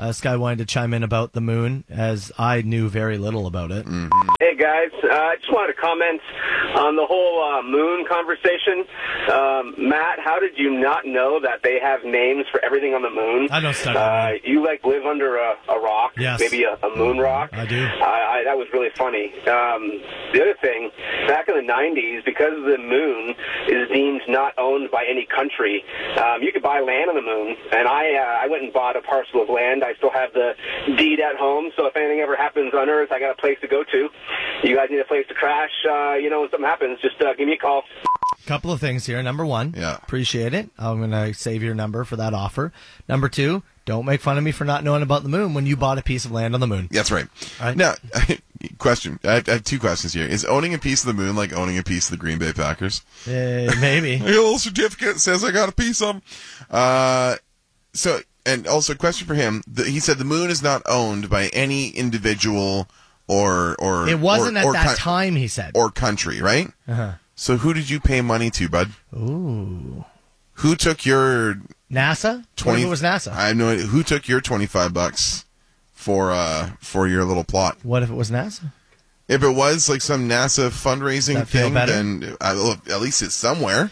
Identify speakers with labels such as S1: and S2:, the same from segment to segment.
S1: This guy wanted to chime in about the moon, as I knew very little about it.
S2: Hey, guys. I just wanted to comment on the whole moon conversation. Matt, how did you not know that they have names for everything on the moon?
S1: I don't study
S2: You, live under a rock,
S1: yes.
S2: Maybe a moon rock?
S1: I do.
S2: That was really funny. The other thing, back in the 90s, because the moon is deemed not owned by any country, you could buy land on the moon, and I went and bought a parcel of land. I still have the deed at home, so if anything ever happens on Earth, I got a place to go to. You guys need a place to crash, when something happens, just give me a call.
S1: Couple of things here. Number one, appreciate it. I'm going to save your number for that offer. Number two, don't make fun of me for not knowing about the moon when you bought a piece of land on the moon.
S3: That's right.
S1: All right.
S3: Now, question. I have two questions here. Is owning a piece of the moon like owning a piece of the Green Bay Packers?
S1: Maybe.
S3: I got a little certificate that says I got a piece of them. And also a question for him. He said the moon is not owned by any individual or
S1: it wasn't at that time, he said.
S3: Or country, right?
S1: Uh-huh.
S3: So who did you pay money to, bud?
S1: Ooh.
S3: Who took your
S1: NASA? What if it was NASA?
S3: I have no idea. Who took your $25 for your little plot?
S1: What if it was NASA?
S3: If it was like some NASA fundraising thing,
S1: better?
S3: then at least it's somewhere.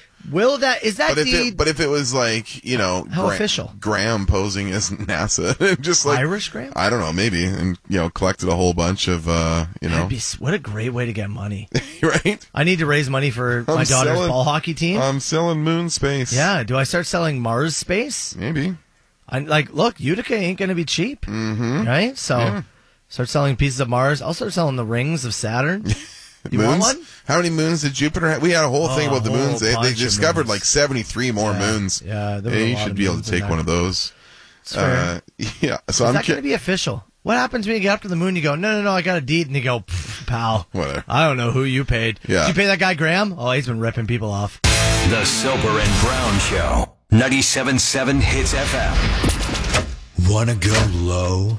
S1: But
S3: if it was like,
S1: how official?
S3: Graham posing as NASA, just like
S1: Irish Graham?
S3: I don't know, maybe, and collected a whole bunch of
S1: what a great way to get money,
S3: right?
S1: I need to raise money for my daughter's ball hockey team.
S3: I'm selling moon space.
S1: Yeah, do I start selling Mars space?
S3: Maybe.
S1: Look, Utica ain't going to be cheap, right? So start selling pieces of Mars. I'll start selling the rings of Saturn. You
S3: moons?
S1: want one?
S3: How many moons did Jupiter have? We had a whole thing about the moons. They discovered like 73 more moons.
S1: Yeah,
S3: you should be able to take one of those.
S1: So I'm going to be official? What happens when you get up to the moon? You go, no, I got a deed, and you go, pal,
S3: whatever.
S1: I don't know who you paid.
S3: Yeah.
S1: Did you pay that guy Graham? Oh, he's been ripping people off.
S4: The Soper and Brown Show, 97.7 Hits FM.
S5: Wanna go low?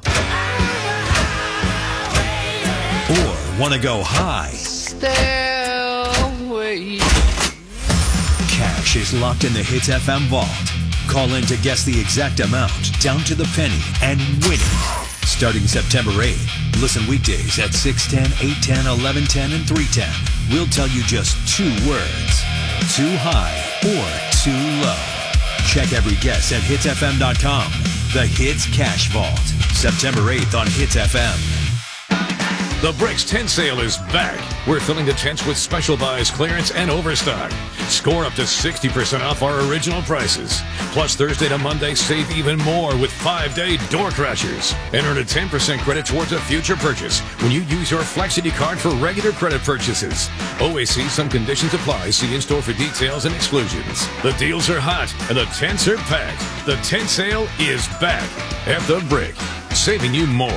S5: Or wanna go high?
S6: Stairway.
S5: Cash is locked in the Hits FM vault. Call in to guess the exact amount, down to the penny, and win it. Starting September 8th, listen weekdays at 6:10, 8:10, 11:10, and 3:10. We'll tell you just 2 words. Too high or too low. Check every guess at hitsfm.com. The Hits Cash Vault. September 8th on Hits FM.
S7: The Bricks tent sale is back. We're filling the tents with special buys, clearance, and overstock. Score up to 60% off our original prices. Plus, Thursday to Monday, save even more with 5-day door crashers. And earn a 10% credit towards a future purchase when you use your Flexity card for regular credit purchases. Always see some conditions apply. See in-store for details and exclusions. The deals are hot, and the tents are packed. The tent sale is back at The Brick, saving you more.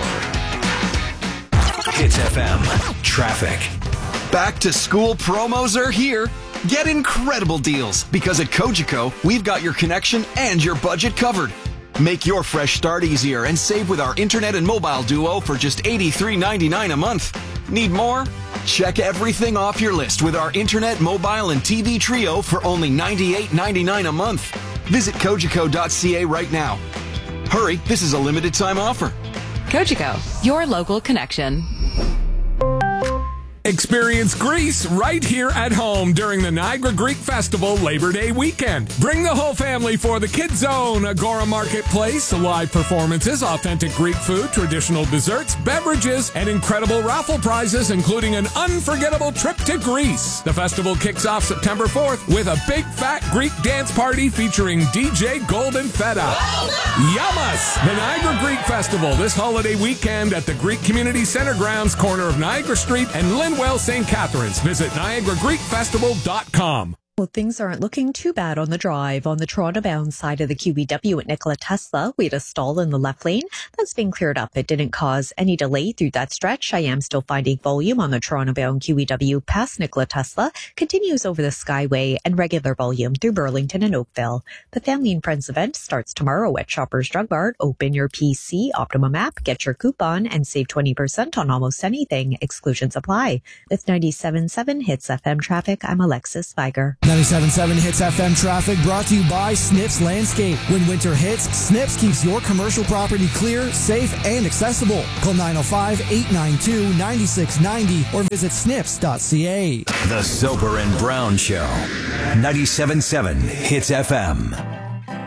S4: Hits FM traffic.
S8: Back to school promos are here. Get incredible deals because at Cogeco, we've got your connection and your budget covered. Make your fresh start easier and save with our internet and mobile duo for just $83.99 a month. Need more? Check everything off your list with our internet, mobile, and TV trio for only $98.99 a month. Visit Cogeco.ca right now. Hurry, this is a limited time offer.
S9: Cogeco, your local connection.
S10: Experience Greece right here at home during the Niagara Greek Festival Labor Day weekend. Bring the whole family for the Kids Zone, Agora Marketplace, live performances, authentic Greek food, traditional desserts, beverages, and incredible raffle prizes, including an unforgettable trip to Greece. The festival kicks off September 4th with a big fat Greek dance party featuring DJ Golden Feta. Yamas! The Niagara Greek Festival this holiday weekend at the Greek Community Center grounds, corner of Niagara Street and Linwell St. Catharines. Visit NiagaraGreekFestival.com.
S11: Well, things aren't looking too bad on the drive. On the Toronto-bound side of the QEW at Nikola Tesla, we had a stall in the left lane. That's been cleared up. It didn't cause any delay through that stretch. I am still finding volume on the Toronto-bound QEW past Nikola Tesla. Continues over the Skyway and regular volume through Burlington and Oakville. The Family and Friends event starts tomorrow at Shoppers Drug Mart. Open your PC, Optimum app, get your coupon, and save 20% on almost anything. Exclusions apply. With 97.7 Hits FM traffic, I'm Alexis Spiger.
S6: 97.7 Hits FM traffic brought to you by Snips Landscape. When winter hits, Snips keeps your commercial property clear, safe, and accessible. Call 905-892-9690 or visit snips.ca.
S4: The Soper and Brown Show. 97.7 Hits FM.